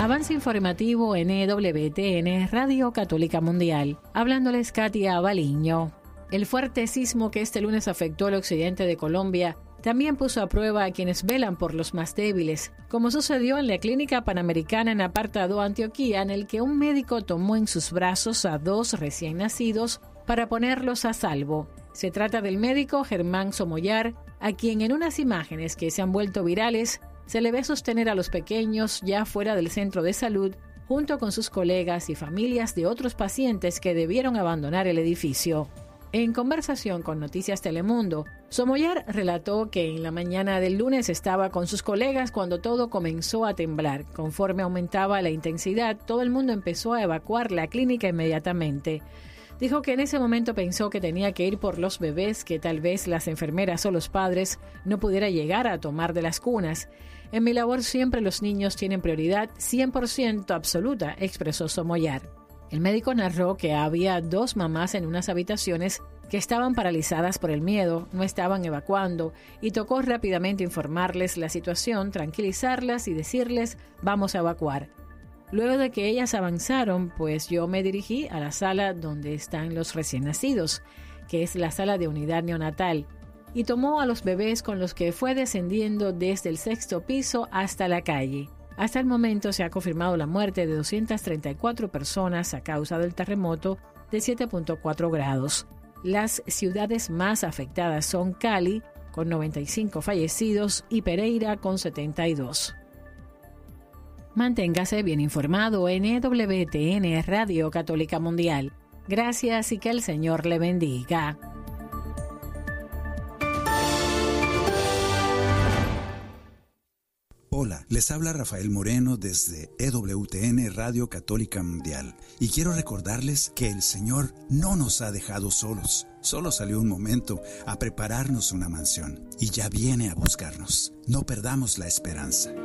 Avance informativo en EWTN, Radio Católica Mundial. Hablándoles Katia Baliño. El fuerte sismo que este lunes afectó el occidente de Colombia también puso a prueba a quienes velan por los más débiles, como sucedió en la Clínica Panamericana en Apartadó, Antioquia, en el que un médico tomó en sus brazos a 2 recién nacidos para ponerlos a salvo. Se trata del médico Germán Somoyar, a quien en unas imágenes que se han vuelto virales se le ve sostener a los pequeños ya fuera del centro de salud, junto con sus colegas y familias de otros pacientes que debieron abandonar el edificio. En conversación con Noticias Telemundo, Somoyar relató que en la mañana del lunes estaba con sus colegas cuando todo comenzó a temblar. Conforme aumentaba la intensidad, todo el mundo empezó a evacuar la clínica inmediatamente. Dijo que en ese momento pensó que tenía que ir por los bebés, que tal vez las enfermeras o los padres no pudiera llegar a tomar de las cunas. En mi labor siempre los niños tienen prioridad 100% absoluta, expresó Somoyar. El médico narró que había 2 mamás en unas habitaciones que estaban paralizadas por el miedo, no estaban evacuando, y tocó rápidamente informarles la situación, tranquilizarlas y decirles vamos a evacuar. Luego de que ellas avanzaron, pues yo me dirigí a la sala donde están los recién nacidos, que es la sala de unidad neonatal, y tomó a los bebés con los que fue descendiendo desde el 6º piso hasta la calle. Hasta el momento se ha confirmado la muerte de 234 personas a causa del terremoto de 7.4 grados. Las ciudades más afectadas son Cali, con 95 fallecidos, y Pereira, con 72. Manténgase bien informado en EWTN, Radio Católica Mundial. Gracias y que el Señor le bendiga. Hola, les habla Rafael Moreno desde EWTN Radio Católica Mundial y quiero recordarles que el Señor no nos ha dejado solos. Solo salió un momento a prepararnos una mansión y ya viene a buscarnos. No perdamos la esperanza.